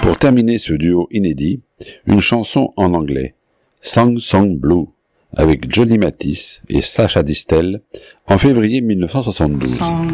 Pour terminer ce duo inédit, une chanson en anglais, Song Song Blue, avec Johnny Mathis et Sacha Distel, en février 1972.